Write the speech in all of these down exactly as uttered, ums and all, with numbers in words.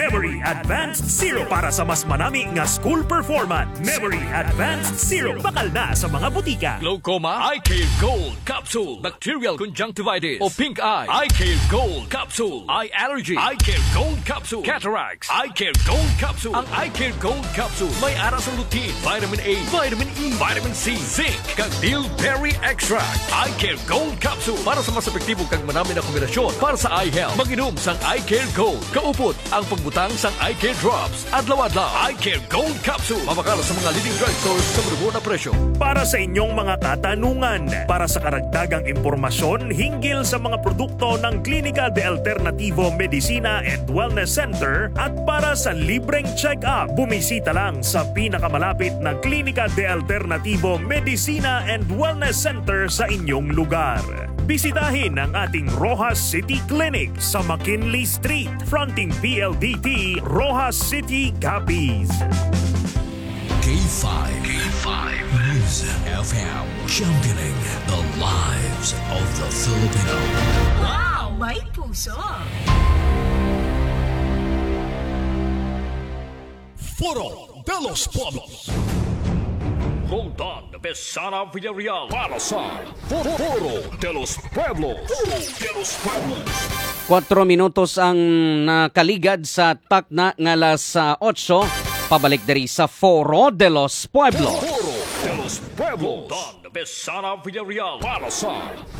Memory Advanced Zero para sa mas manami nga school performance. Memory Advanced Zero bakal na sa mga butika. Glaucoma, Eye Care Gold Capsule. Bacterial conjunctivitis o pink eye, Eye Care Gold Capsule. Eye allergy, Eye Care Gold Capsule. Cataracts, Eye Care Gold Capsule. Ang Eye Care Gold Capsule may aras ng lutein, vitamin A, vitamin E, vitamin C, zinc, kag bilberry extract. Eye Care Gold Capsule para sa mas epektibo kag manami na kombinasyon para sa eye health. Mag-inom sang Eye Care Gold. Kaupot ang pagbutang sang Eye Care Drops. Adlaw-adlaw, Eye Care Gold Capsule. Mabakala sa mga leading drugstores sa marubo na presyo. Para sa inyong mga katanungan, para sa karagdagang impormasyon hinggil sa mga produkto ng Klinika de Alternativo Medicina and Wellness Center at para sa libreng check-up, bumisita lang sa pinakamalapit na Klinika de Alternativo Medicina and Wellness Center sa inyong lugar. Bisitahin ang ating Rojas City Clinic sa McKinley Street, fronting P L D T, Rojas City, Capiz. K five. K five. News F M. Championing the lives of the Filipino. Wow! May puso! Foro de los Pueblos. Roldan Besana Villarreal para sa Foro de los Pueblos. Foro de los Pueblos. Kwatro minutos ang nakaligad sa takna ng alas otso. Pabalik dari sa Foro de los Pueblos. Foro de los Pueblos. Roldan Besana Villarreal para sa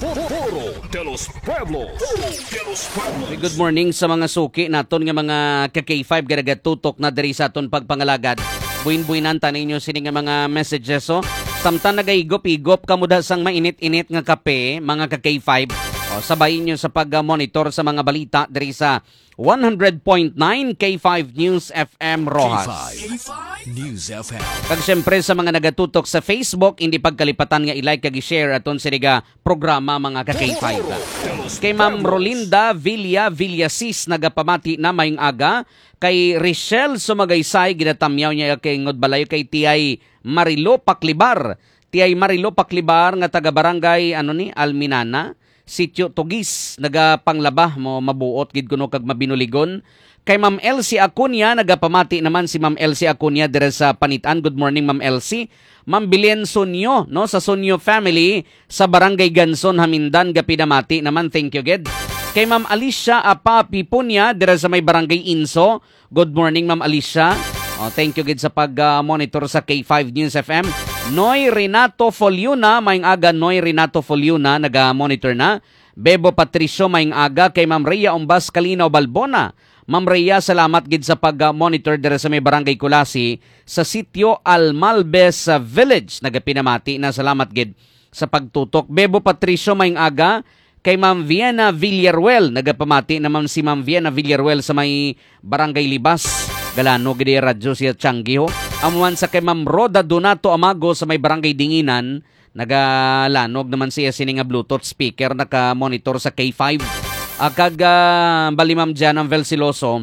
Foro de los Pueblos. Foro de los Pueblos. Good morning sa mga suki naton nga mga ka-K five garagatutok na dari sa aton pagpangalagad. Buin-buinan tanin nyo sini nga mga messages so. Samtang nagaigop-igop kamuda sang mainit-init nga kape, mga ka-K five. O, sabayin nyo sa pag-monitor sa mga balita dari sa one hundred point nine K five News F M Rojas. K five News F M. Kag syempre sa mga nagatutok sa Facebook, hindi pagkalipatan nga i-like kag i-share aton siniga programa mga ka-K five. Kay Ma'am Rolinda Villa Villasis nagapamati na mayong aga. Kay Richelle Sumagaysay, ginatamyaw niya kay Ngodbalayo kay Tiyay Marilo Paklibar. Tiyay Marilo Paklibar nga taga-barangay ano ni Alminana, Sitio Tugis, nagapanglaba mo mabuot gid kuno kag mabinuligon. Kay Ma'am Elsie Acuña, nagapamati naman si Ma'am Elsie Acuña dire sa Panitan. Good morning Ma'am Elsie. Ma'am Bilien Sunyo, no, sa Sunyo family sa Barangay Ganson, Hamindan, gapinamati naman. Thank you gid. Kay Ma'am Alicia Apa Pipunya dire sa may Barangay Inso. Good morning Ma'am Alicia. Oh, thank you gid sa pag-monitor uh, sa K five News F M. Noy Renato Foliuna, mayong aga Noy Renato Foliuna naga-monitor na. Bebo Patricio mayong aga. Kay Ma'am Rhea Umbas Calinaw Balbona. Ma'am Rhea, salamat gid sa pag-monitor dire sa may Barangay Kulasi sa sitio Almalbes Village. Nagapinamati na salamat gid sa pagtutok. Bebo Patricio mayong aga. Kay Ma'am Viena Villaruel, nagapamati naman si Ma'am Viena Villaruel sa may Barangay Libas. Galano gidi radyo siya Changi ho. Amuan sa kay Ma'am Roda Donato Amago sa may Barangay Dinginan, nagalanog naman siya sini nga Bluetooth speaker naka-monitor sa K five. Akag uh, bali Ma'am Jan ang Velsiloso.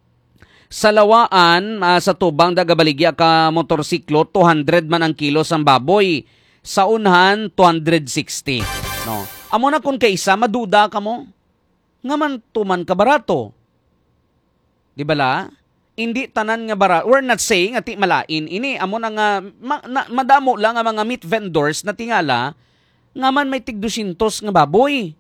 Sa Lawaan, uh, sa Tubang dagabaligya ka motorsiklo, two hundred man ang kilos ang baboy. Sa Unhan, two hundred sixty. No. Amo na kung kaysa, maduda ka mo. Nga man tuman ka barato. Di ba la? Hindi tanan nga barato. We're not saying ati malain. Ini, amo na nga, ma, na, madamo lang ang mga meat vendors na tingala, nga man may tigdusintos nga baboy.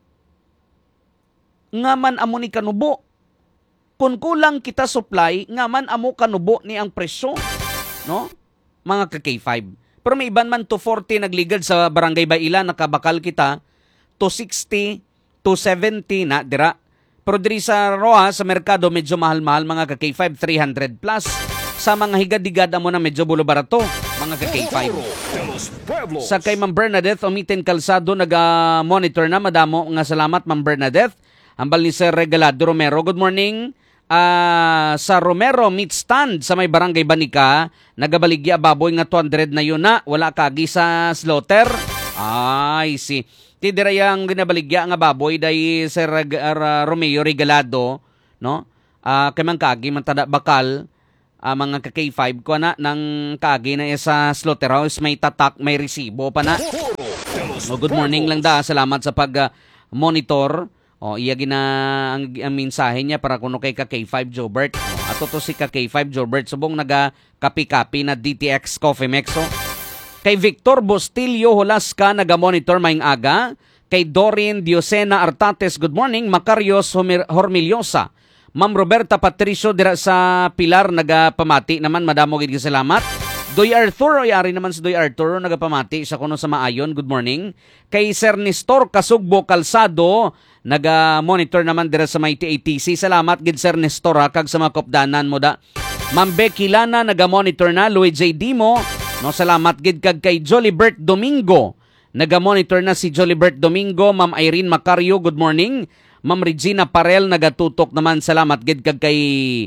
Nga man amo ni kanubo. Kung kulang kita supply, nga man amo kanubo ni ang presyo. No? Mga ka-K five. Pero may iban man two forty nagligad sa Barangay Baila, nakabakal kita, two sixty, two seventy na dira. Pero diri sa Roa, sa merkado, medyo mahal-mahal mga ka-K five, three hundred plus. Sa mga higad-higad mo na medyo bulo barato, mga ka-K five. Sa kay Ma'am Bernadette, Umitin Calzado, nag-monitor na. Madamo nga salamat, Ma'am Bernadette. Ambal ni Sir Regalado Romero. Good morning. Uh, sa Romero Meat Stand sa may Barangay Banica, nagabaligya baboy nga two hundred na yun na. Wala kagi sa slaughter. Ay, si... Tidira yung ginabaligya nga baboy dahi Sir uh, Romeo Regalado, no? Uh, kamang kagi, mantada bakal, uh, mga ka-K five ko na, ng kagi na sa slaughterhouse, may tatak, may resibo pa na. Oh, good morning lang da, salamat sa pag-monitor. O iya gina ang, ang mensahe niya para kuno kay ka K five Jobert. O, ato to si ka K five Jobert subong naga kapi-kapi na D T X Coffee Mexo. Kay Victor Bustillo Holasca naga-monitor maing aga. Kay Dorin Diosena Artates, good morning. Macarios Homer- Hormiliosa. Ma'am Roberta Patricio dira sa Pilar nagapamati naman, madamo gid salamat. Doy Arthur, oy ari naman si Doy Arthur nagapamati sa kuno sa maayon, good morning. Kay Sir Nestor Kasugbo Calzado naga-monitor naman dira sa may T A T C. Salamat gid Sir Nestor ha, kag sa mga kopdanan mo da. Ma'am Becky Lana naga-monitor na. Louis J. Dimo, no, salamat gid kag kay Jolibert Domingo. Naga-monitor na si Jolibert Domingo. Ma'am Irene Macario, good morning. Ma'am Regina Parel nagatutok naman, salamat gid kag kay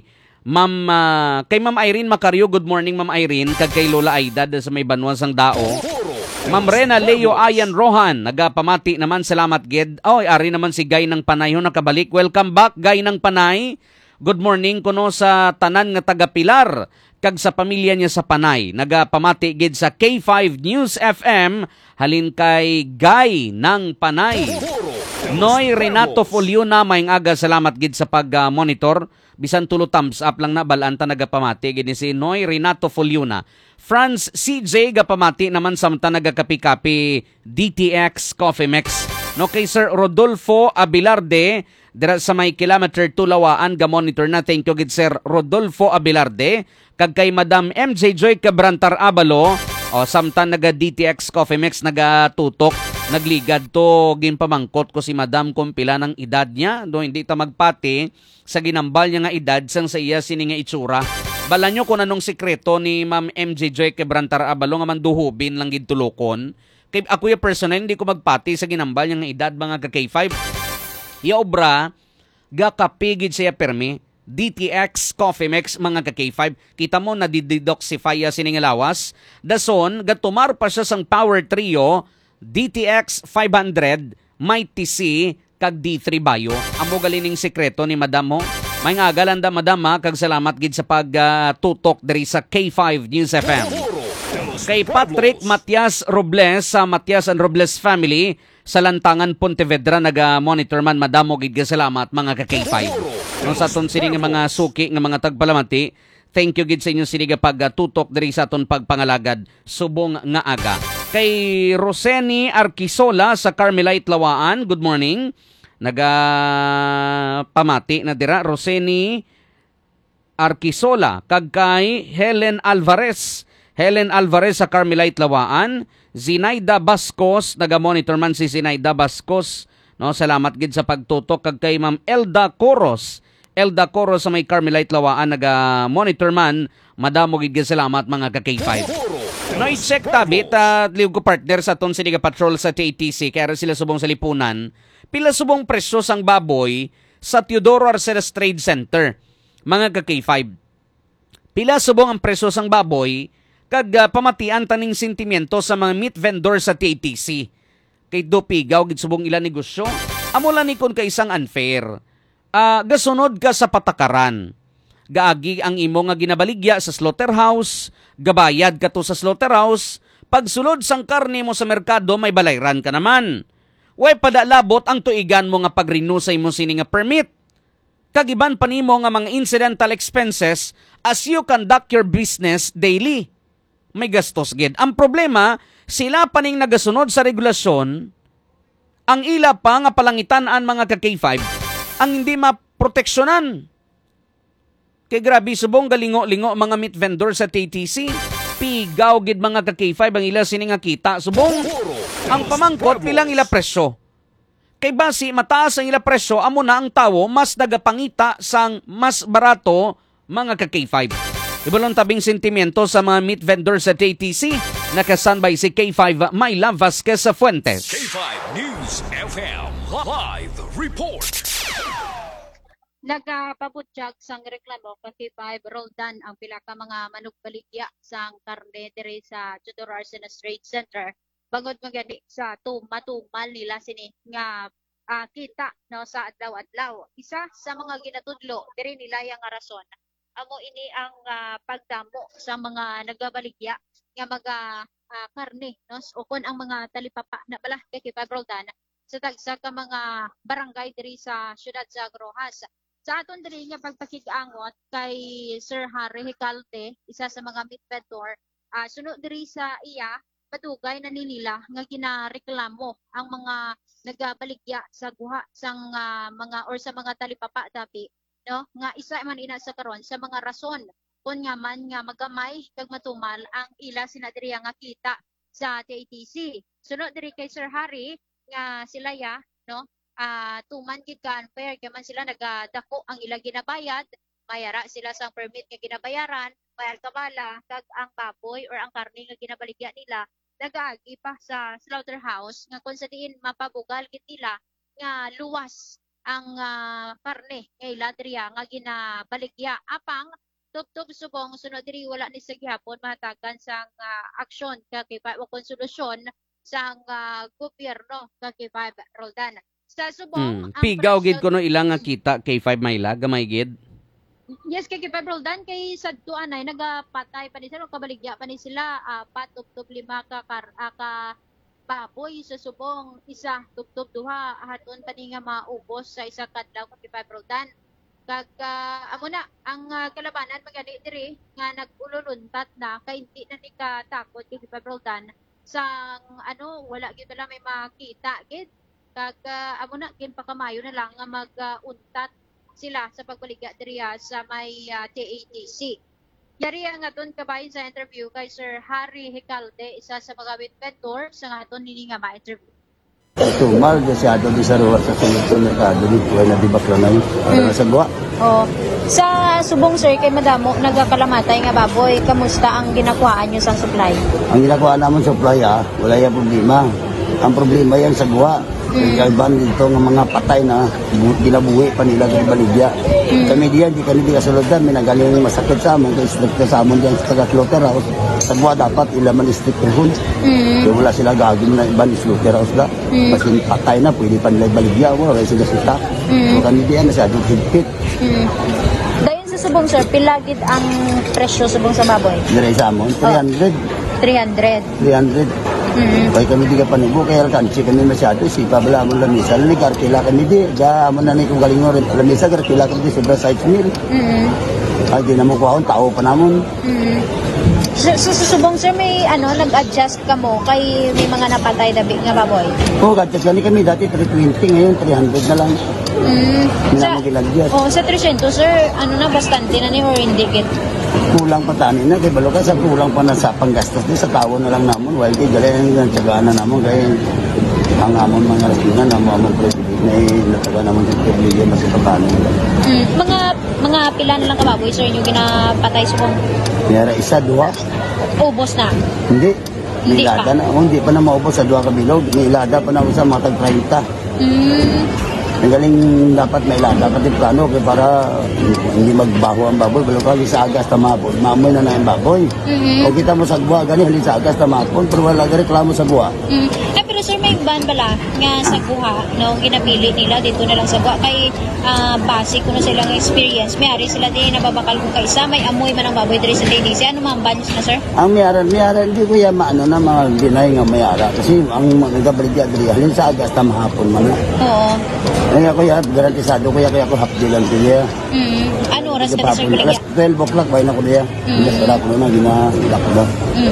Ma'am uh, kay Ma'am Irene Macario, good morning Ma'am Irene, kag kay Lola Aida sa may Banwasang Dao. Ma'am Rena Leo Ayan Rohan nagapamati naman, salamat gid. Oy ari naman si Gay ng Panay ho nakabalik. Welcome back Gay ng Panay. Good morning kuno sa tanan nga taga Pilar kag sa pamilya niya sa Panay. Nagapamati gid sa K five News F M halin kay Gay ng Panay. Noy Renato Foliona maing aga, salamat gid sa pag-monitor. Uh, Bisan tulo thumbs up lang na balanta nagapamati gid ni si Noy Renato Foliona. Franz C J gapamati naman samtang nagakapi-kapi D T X Coffee Mix. No kay Sir Rodolfo Abilarde dira sa may kilometer two Lawaan ga-monitor na. Thank you gid Sir Rodolfo Abilarde. Kag kay Madam M J Joy Cabrantar Abalo, o samtang naga D T X Coffee Mix nagatutok, nagligad to ginpamangkot ko si Madam kung pila ng edad niya, do hindi ta magpati sa ginambal niya nga edad sang sa iya sini nga itsura. Bala nyo kung anong sikreto ni Ma'am M J Joy Cabrantar Abalo nga manduhubin lang gid tulokon. Kay ako ya personal hindi ko magpati sa ginambal niya nga edad mga ka K five. Ya obra gakapigid siya permi D T X Coffee Mix mga ka K five. Kita mo na didetoxify sini nga lawas. Dason gatumar pa siya sang Power Trio D T X five hundred, Mighty C, kag D three Bayo. Amo galining sekreto ni Madam mo. May nga galanda Madam ha, kag salamat gid sa pagtutok uh, diri sa K five News F M. Kay Patrick Matias Robles sa Matias and Robles family sa Lantangan Pontevedra naga-monitor man, madamo gid salamat mga ka K five. No sa aton sini nga mga suki nga mga tagpalamati, thank you gid sa inyo sini nga pagtutok diri sa aton pagpangalagad subong nga aga. Kay Roseni Arquisola sa Carmelite Lawaan, good morning. Naga pamati na dira Roseni Arquisola kag kay Helen Alvarez. Helen Alvarez sa Carmelite Lawaan. Zinaida Bascos, naga-monitor man si Zinaida Bascos. No, salamat gid sa pagtutok kag kay Ma'am Elda Coros. Elda Coros sa may Carmelite Lawaan naga-monitor man. Madamo gid salamat mga ka K five. No, i-check tabi ta liw ko partner sa ton siniga patrol sa T A T C kaya sila subong sa lipunan. Pila subong presyo sang baboy sa Teodoro Arcelas Trade Center mga ka K five. Pila subong ang presyo sang baboy kag uh, pamatian taning sentimiento sa mga meat vendor sa T A T C. Kay dopigaw gid subong ilang negosyo. Amo lang ni kon kay isang unfair. Uh, gasunod ka sa patakaran. Gaagi ang imo nga ginabaligya sa slaughterhouse, gabayad ka to sa slaughterhouse, pagsulod sang karne mo sa merkado may balayran ka naman. Way padalabot ang tuigan mo nga pag-renew sa imo sini nga permit. Kagiban pa nimo nga mga incidental expenses as you conduct your business daily. May gastos gid. Ang problema, sila pa ning nagasunod sa regulasyon, ang ila pa nga palangitan-an mga ka K five, ang hindi maproteksyonan. Kay grabe subong galingo-lingo mga meat vendor sa T T C. Pigaw gid mga ka K five ang ila sini nga kita. Subong ang pamangkot pilang ila presyo. Kay basi mataas ang ila presyo, amo na ang tawo mas nagapangita sang mas barato mga ka K five. Ibalong tabing sentimiento sa mga meat vendor sa T T C. Nakasanbay si K five Myla Vasquez sa Fuentes. K five News F M Live Report. Nagapabutyag sang reklamo kay K five Roldan ang pila ka mga manugbaligya sang karne diri sa Teodoro Arcelas Trade Center. Bangod magani sa tumatumal nila sini nga uh, kita no sa adlaw-adlaw. Isa sa mga ginatudlo diri nila yang rason amo ini ang uh, pagdamo sa mga nagabaligya nga mga uh, karne no ukon ang mga talipapa na bala kay K five Roldan sa tagsa ka mga barangay diri sa siyudad sa Rojas. Sa aton diri nga pagpakig-angot kay Sir Harry Hicalde, isa sa mga meat vendor, uh, sunod diri sa iya padugay na nila nga ginareklamo ang mga nagabaligya sa guha sang uh, mga or sa mga talipapa dapi, no, nga isa man ina sa karon sa mga rason kung nga man nga magamay kag matumal ang ila sinadiriya nga kita sa T A T C. Sunod diri kay Sir Harry nga sila ya, no, uh, tuman gid ka unfair kay man sila nagadako ang ila ginabayad, mayara sila sang permit nga ginabayaran, mayar kabala kag ang baboy or ang karne nga ginabaligya nila nagaagi pa sa slaughterhouse nga kung sa diin mapabugal gid nila nga luwas ang uh, karne nga ila diriya nga ginabaligya. Apang tubtub subong sunod diri wala ni sa gihapon mahatagan sang uh, aksyon kay o konsolusyon sang uh, gobyerno kay five Roldan. Sa subong Hmm. Pigaw gid presyo- ko no ilang nga kita K five Mayla gamay gid. Yes, kay five Roldan kay sadtuan ay nagapatay pa ni sila kabaligya pa ni sila uh, patubtub lima ka kar, uh, ka baboy sa subong isa tubtub duha haton pa ni nga maubos sa isa kadlaw kay five Roldan. Kag uh, amo na ang uh, kalabanan magani diri nga nag-ululuntat na kay hindi na ni ka takot kay five Roldan sang ano wala gid pala may makita gid kag uh, amo na kin pakamayo na lang nga mag-untat sila sa pagbaligya diri sa may uh, T A T C. Yari ang aton kabayin sa interview kay Sir Harry Hicalde, isa sa mga meat vendor sa aton nini nga ma-interview. Tumal desyado di sa ruwa sa sunod-sunod ka dili kuha na di bakla na yun. Ano sa guwa? Oh. Sa subong sir kay madamo nagakalamatay nga baboy, kamusta ang ginakuhaan niyo sa supply? Ang ginagawa naman supply ah, wala yung problema. Ang problema yan sa guwa. Mm. Kaiban dito ng mga patay na bu- ginabuhi pa nila ng baligya. Mm. Kami diyan, di kami di kasulod may nagaling masakit sa amon, kaya stricter sa amon diyan sa taga-slaughterhouse. Sa guwa dapat ilaman stricter hun. Mm. Kaya wala sila gagawin na iban slaughterhouse la. Mm. Kasi patay na, pwede pa nila baligya, wala kaya sila sita. Mm. So kami diyan, masyadong higpit. Mm. Dayon sa subong sir, pilagid ang presyo subong sa baboy? Dire sa amon, three hundred. three hundred. three hundred. Mm. Kaya kami di ka panubo, kaya alkansi kami masyado, si pabala mo lamisa, ligar kila kami di, da mo na ni kung galing mo rin, lamisa, gar kila kami di, sobra size meal. Mm. Ay, di na mo kuhaon, tao pa namon. Mm. So, so, so subong sir, may ano, nag-adjust ka mo kay may mga napatay dabi nga baboy? Oo, oh, gadget gani kami dati three twenty, ngayon three hundred na lang. Mm. Hindi Sa, na mo gilagyas. oh, sa three hundred sir, ano na, bastante na ni or hindi git? Kulang pa tani na, kay balo ka sa kulang pa na sa panggastos di, sa tao na lang namon, while kay galing ang tsagaan na namon, kaya ang amon mga rasinan, ang amon president na nataga namon sa pibligyan, mas ipapano. Mm. Mga mga pila na lang ka baboy sir, yung ginapatay subong? Mayara isa, dua. Ubos na. Hindi. Hindi Nilada pa. na. Oh, hindi pa na maubos sa dua ka bilog. Nilada pa na ako sa mga tag thirty. Mm. Ang galing dapat may ilada ka din plano kaya para hindi magbaho ang baboy. Balo ka sa agas tamapon. Mamoy na na ang baboy. Mm-hmm. O kita mo sa guwa, gani halin sa agas tamapon. Pero wala ka reklamo sa guwa. Mm. Eh, pero sir, may ban bala nga sa guha no, ginapili nila dito na lang sa guha kay uh, base ko na silang experience. May ari sila din nababakal ko kaisa, may amoy man ang baboy diri sa T D C. Ano man ban na sir? Ang mayara, mayara, hindi ko yan maano na mga ginay nga mayara. Kasi ang nagabaligya diri, halin sa agas tamahapon man. Oo. Kaya ko yan, garantisado ko yan, kaya ko hapdi lang sila. Mm. Ano oras ka sir Alas baligya? twelve o'clock, bayan ako diya. Mm. Alas wala ko na, ginalak ko na. Mm.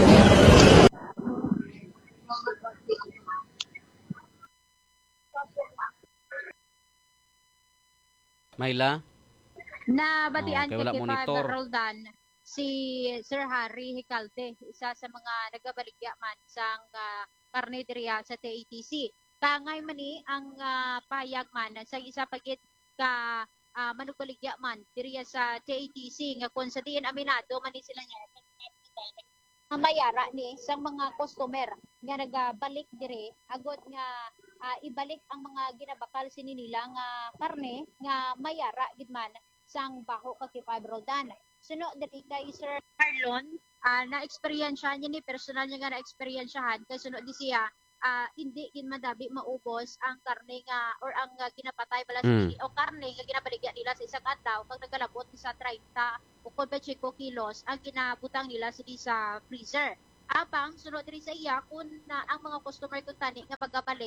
Mayla. Na batian Oh, kay wala kay monitor. Five Roldan si Sir Harry Hicalde, isa sa mga nagabaligya man sang uh, karne diriya sa T A T C. Kangay man ni ang uh, payag man sa isa pagit ka uh, manubaligya man diriya sa T A T C nga kung sa diin aminado man ni sila nga ang mayara ni sa mga customer nga nagabalik dire agot nga uh, ibalik ang mga ginabakal sini nila nga karne nga mayara gid man sang baho kay Five Roldan. Suno diri kay Sir Carlon, uh, na-experience niya ni personal niya nga na-experiencehan kay suno di siya uh, hindi gid madabi maubos ang karne nga or ang uh, ginapatay bala Mm. o karne nga ginabaligya nila sa isang adlaw pag nagalabot sa thirty o twenty-five kilos ang ginabutang nila sa sa freezer. Apang sunod diri sa iya kun na ang mga customer kun tani nga pagabalik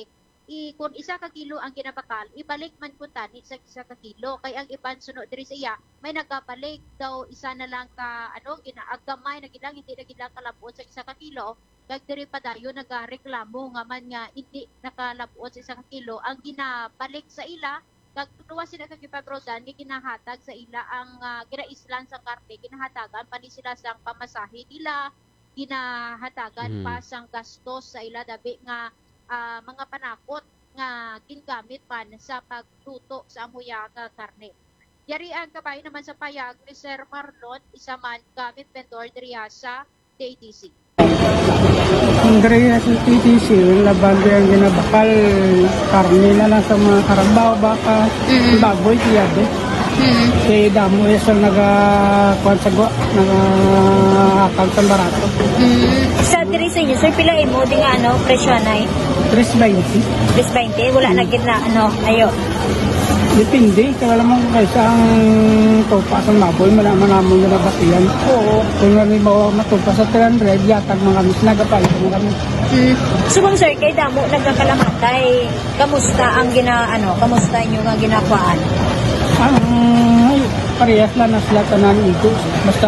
i kung isa ka kilo ang ginabakal, ibalik man kun tani sa isa ka kilo. Kay ang iban sunod diri sa iya, may nagkabalik daw isa na lang ka ano ginaagamay na gilang hindi na gilang kalabot sa isa ka kilo. Kag diri pa dayo nagareklamo nga man nga hindi nakalabot sa isa ka kilo ang ginabalik sa ila. Kag tuwa sila kag ipabrodan nga ginahatag sa ila ang uh, ginaislan sa karne, ginahatagan pa ni sila sang pamasahe nila, ginahatagan Hmm. pa sang gastos sa ila dabi nga ah, mga panakot nga gingamit pan sa pagluto sa amuya nga karne. Yari ang kabay naman sa payag ni Sir Marlon, isa man gamit vendor diriya sa T T C. Andrea sa T T C, laban ang ginabakal, karne na lang sa mga karabaw, baka, baboy, tiyado. Kaya damo yung sa nag-kuhan sa gwa, nag-akal sa barato. Sa diri sa inyo, sir, pila mo di nga ano, presyo na eh? three twenty. three twenty, wala na gid na ano, ayo. Depende, kaya lamang kaysa ang tupa sa maboy, malaman naman na nabatiyan. Oo. Kung namin ba matupa sa three hundred, yatag mga kami, nagapalit mga kami. Mm. So bang sir, kay damo nagkakalamatay, kamusta ang gina ano, kamusta inyo nga ginakuan? Ang parehas lang na sila tanan ito. Basta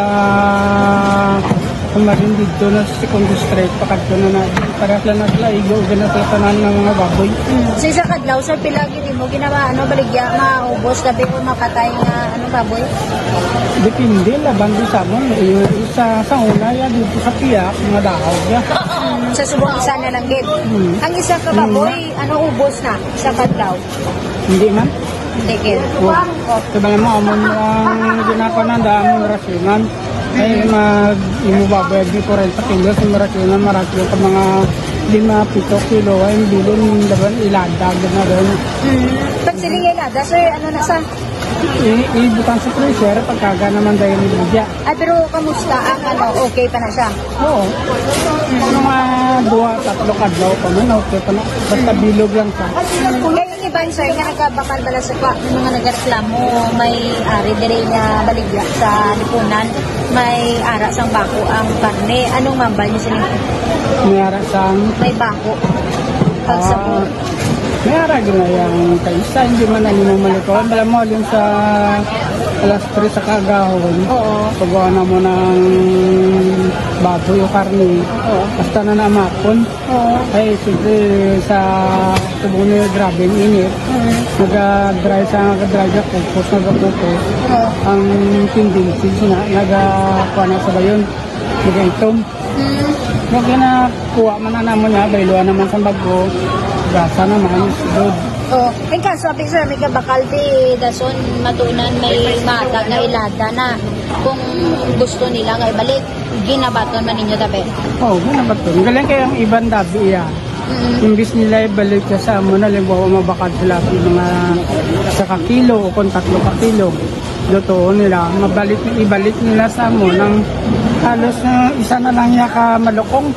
kung marin dito na sa second district, pakadto na na. Parehas lang na sila, igo, gana sila tanan ng mga baboy. Mm. So sa kadlaw sir, pila gid mo ginawa ano baligya maubos gabi ko mapatay nga ano baboy? Depende, laban din sa mo. Sa, sa una, ya, dito sa piyak, mga dahog. Ya. Mm. Sa subong isa na lang gid. Hmm. Ang isa ka baboy, ano ubos na sa kadlaw? Hindi man. Hindi gid. Sabi mo, amon mo ang ginagawa ng damong rasyonan. Ay, mag imubabayad ni forty kilos sa rasyonan, marasyon ka mga lima, pito kilo, ay bilin, daban, iladag na rin. Mm. Pag siling ilada, sir, ano na sa? I- Ibutan sa freezer, pagkaga naman dahil ni Lydia. Ay, pero kamusta ang ano, okay pa na siya? Oo. Ano nga, duwa, tatlo kadlaw pa man, okay pa na. Basta bilog lang siya. Kaya yung iba, sir, nga nagkabakal bala sa kwa, ng mga nagreklamo, may ari dire niya baligya sa lipunan, may ara sang bako ang karne. Anong mambal niyo sila? Mayara sang, May bako. Pag sa ah, mayara ginayang kaisa, hindi man namin mo malikuan. Bala mo, yung sa alas tres sa kagahon. Oo. Pagawa na mo ng baboy o karne. Oo. Basta na namakon. Oo. Ay, siyempre sa tubong niya grabe ang init. Nag-dry sa nag-dry sa kupos, nag-kupos. Oo. Ang tendency na nag-kuha na sa bayon. Nag-itom. Mm. Huwag na kuha man na naman niya, bailuan naman sa bago. Gasa naman, good. Oh, in kaso sabi sir, may kabakal di dason matunan may matag nga ilada na kung gusto nila nga ibalik ginabaton man ninyo tabi. Oo, oh, gano'n ba ito? Galing kayang ibang dabi iya. Mm. Imbis nila ibalik ka sa amo na, limbawa mabakad sila yung mga sa kakilo o kung tatlo kakilo. Lutoon nila, mabalik, ibalik nila sa amo ng halos na isa na lang niya ka malukong.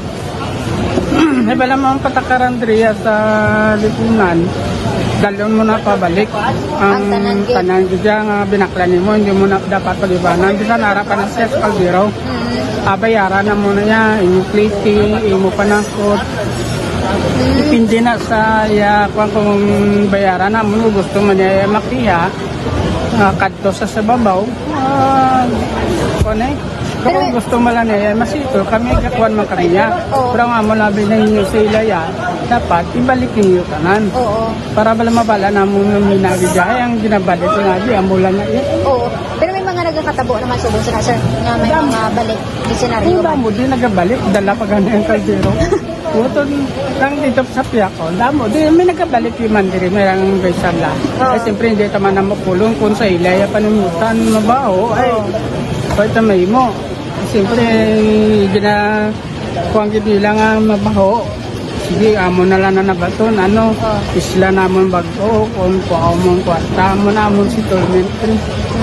Ay bala mo ang patakaran diriya sa lipunan, dalon mo na pabalik ang Ang tanan, tanan dyan nga binaklanin mo, hindi mo na dapat pag-ibanan. Bisa narapan na siya sa kaldero. Mm. Abayaran na mo na niya, imo plating, imo panangkot. Depende na sa ya kung, kung bayaran na mo, gusto mo niya makiya, uh, kadto sa sababaw, uh, kung eh. Pero kung gusto mo lang niya, masito, kami kakuan man kami niya. Oo. Pero nga mo labi na inyo sa ilaya, dapat ibalik ninyo kanan. Oo. Para bala mabala na mo ng minabi dyan, ang ginabalik ko nga di, amulan na yun. Oo. Pero may mga nagkakatabo naman subong sila sir nga may mga balik di senaryo. Yung damo di nagabalik, dala pa gano'n yung kaldero. Utod lang dito sa Piaco, damo di may nagabalik yung mandiri, may lang besala. Oo. Ay siyempre hindi taman na mapulong kung sa ilaya panimutan, mabaho, ay pwede tamay mo. Siyempre, gina kuwang gitila nga mabaho. Sige, amo na lang na nabaton, ano, Oh. isla namon bago, kung kuaw mong kwarta, amo namon si Tormentry.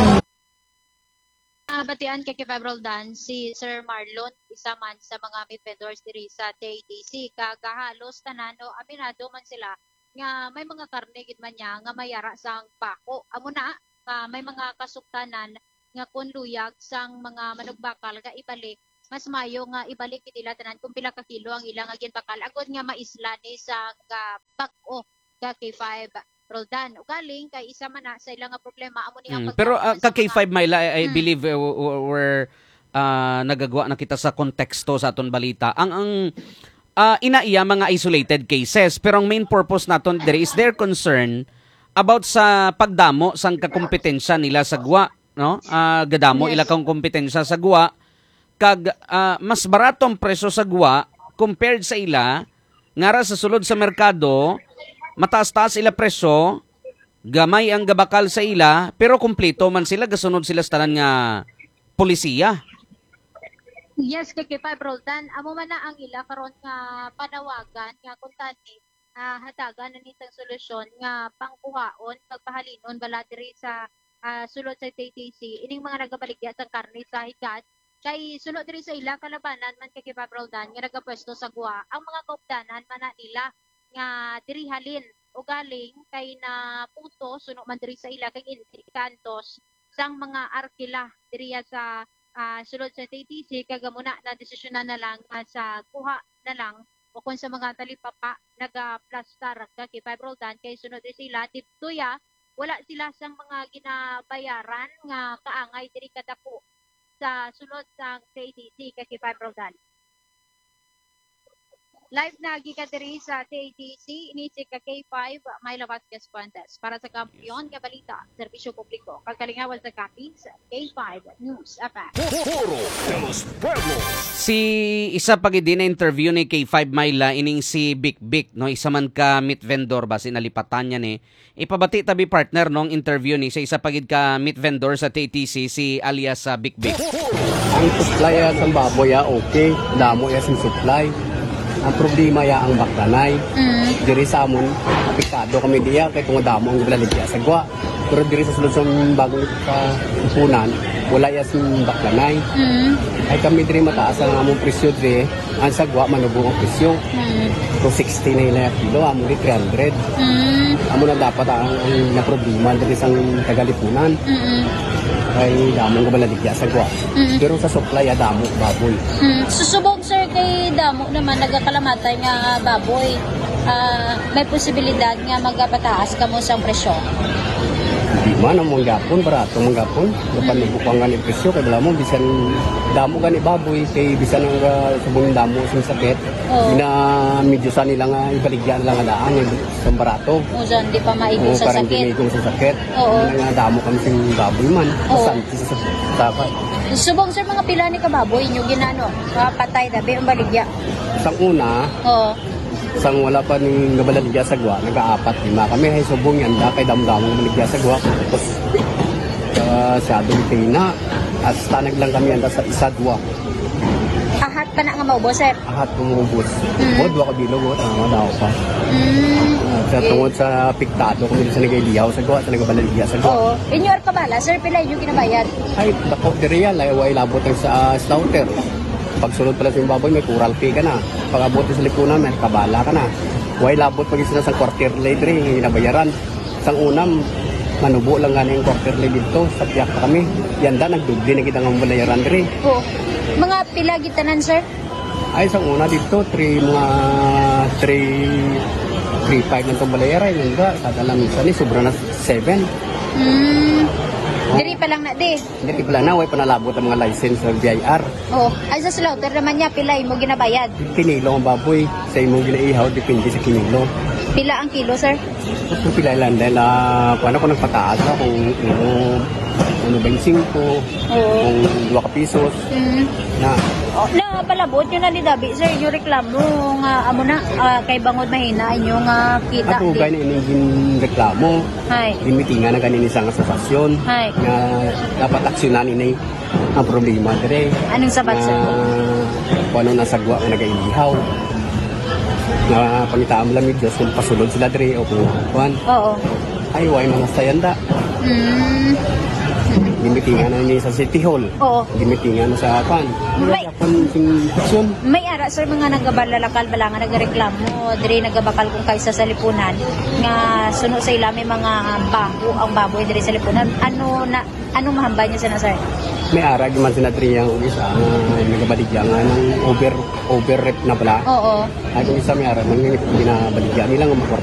Uh, batian kay Roldan si Sir Marlon, isa man sa mga meat vendors diri sa T T C. Kagahalos tanano, aminado man sila nga may mga karne gid man niya nga mayara sang bako. Amo na, uh, may mga kasuktanan nga kun luyag sang mga manugbakal nga ibalik, mas mayo nga ibalik ila tanan kung pila ka kilo ang ilang nga ginbakal agod nga maisla ni sa uh, bag-o ka K five Roldan. Ugaling kay isa man na sa ilang nga problema amo ni ang Mm, pero uh, pagkaon sa ka K five mga- Myla, I, I Mm. believe uh, w- we're uh, nagagawa na kita sa konteksto sa aton balita. Ang ang uh, inaiya mga isolated cases, pero ang main purpose naton there is their concern about sa pagdamo sang kakompetensya nila sa guwa, no? Ah, gadamo Yes. ila kang kompetensya sa guwa kag ah, mas barato ang presyo sa guwa compared sa ila ngara sa sulod sa merkado mataas-taas ila presyo, gamay ang gabakal sa ila, pero kumpleto man sila, gasunod sila sa tanan nga polisiya. Yes, kay K five Roldan, amo man na ang ila karon nga panawagan nga kung tani ah, hatagan na nitang solusyon nga pangkuhaon pagpahalinon bala diri sa ah, sulod sa T T C ining mga nagabaligya sa karne sa higat kay sulod diri sa ila kalabanan man kay K five Roldan nga nagapwesto sa guwa ang mga kaupdanan man na nila nga diri halin o galing kay na puto suno man diri sa ila kay kantos sang mga arkila diri sa ah, sulod sa T T C kagamuna na desisyonan na lang ah, sa kuha na lang o kung sa mga talipapa naga-plastar ka kay five Roldan kay sunod diri sila diptuya wala sila sang mga ginabayaran nga kaangay diri kadako sa sulod sang T T C kay five Roldan. Live na gikan diri sa T T C ini si ka K five Myla Vasquez Fuentes para sa Kampiyon nga balita, serbisyo publiko. Kagalingawan sa copy sa K five News F M. Foro de los Pueblos. Si isa pag din na interview ni K five Myla ining si Big Big, no, isa man ka meat vendor ba sinalipatan niya ni. Ipabati tabi partner nung interview ni sa isa pagid ka meat vendor sa T T C si alias sa Big Big. Ang supply ya sa baboy ya okay, damo ya sing supply. Ang problema ya ang baklanay. Mm. Diri sa amon, apektado kami diya kay kung damo ang gibaligya sa gwa. Pero diri sa sulod sa bagong ka upunan, wala ya sing baklanay. Mm. Ay kami diri mataas ang among presyo diri, ang sa gwa manubo ang presyo. Mm. So sixty na ila kilo, amo di three hundred. Mm. Amo na dapat ang, ang na problema diri sa Tagalipunan. Mm. Ay damo ang gibaligya sa gwa. Mm. Pero sa supply ya damo baboy. Mm. Susubok sir kay damo naman nagakalamatay nga baboy. Ah, may posibilidad nga magapataas kamo sang presyo. Di man ang mga gapon, barato mga gapon. Napanubo ko ang ganit presyo, kaya mo, bisan damo gani baboy, kay bisan ang uh, sabong damo sa sakit, Oo. na medyo sa nila nga ibaligyan lang nga daan, sa barato. O dyan, di pa maigo O sa parang sakit. ginigong sa sakit. Oo. Kaya nga damo kami sa baboy man, Oo. masanti sa dapat. Subong sir mga pila ni kababoy inyo ginano, kapatay dabi ang baligya. Sa una, Oo. sang wala pa ning nabaligya sa gwa, nag-aapat lima kami, ay subong yan, da kay damo-damo nabaligya sa gwa. Tapos, uh, sa Adultina, at tanag lang kami yan, sa isa dua. Ahat pa na nga maubo sir. Ahat pumubos. Mm. Mo dua ka bilog oh, tama daw pa. Mm. Sa tungod sa piktado kung sa nagaidiyaw sa gawa, sa nagabaligya sa gawa. Oo. Inyo ar kabala sir pila inyo ginabayad. Ay, dako diri yan, lay labot ang sa uh, slaughter. Pagsulod pala sa yung baboy, may kural pay ka na. Pag abot sa likunan, may kabala ka na. Way labot pag isa sa quarter lay diri, nabayaran. Sang unam, manubo lang nga yung quarter lay dito, sa piyak pa kami. Yanda, nagdubli na kita ng bayaran diri. Oo. Mga pila gitanan sir? Ay, sang una dito, three, mga three, three, five na itong balayaran. Yanda, sa dalang isa ni, sobra na seven. Mm. Diri pa lang na di. Hindi pala na, way panalabot ang mga license ng B I R. Oo. Ay sa slaughter naman niya pila imo ginabayad. Kinilo ang baboy, sa imong ginaihaw, depende sa kinilo. Pila ang kilo sir? Kung pila lang dahil uh, paano ko nagpataas na kung ano, ano ba yung singko, Oo. kung dua ka pisos, Mm. na Oh, na palabot yun na lidabi sir inyo reklamo nga amo na ah, kay bangod mahina inyo nga kita ato di. gani ining reklamo, Hay. gimitingan na ganin isang asosasyon, Hay. nga dapat aksyonan ini ang problema dire. Anong sabat sir? Na kung ano nasagwa nga nag-iihaw. Na pangitaam lang medyo kung pasulod sila dire o kung kuan. Oo. Ay, way mga sayanda. Mm. Gimitingan na ni sa City Hall. Oo. Gimitingan na sa kuan. May- Kung sing aksyon. May ara sir mga nagabalalakal bala nga nagareklamo diri nagabakal kung kaysa sa lipunan nga suno sa ila may mga baho ang baboy diri sa lipunan. Ano na ano mahambay niyo sa na sir? May ara giman sinadri ang isa nga nagabaligya nga ng over over rep na pala. Oo. Ay kung isa may ara nang ginabaligya nila nga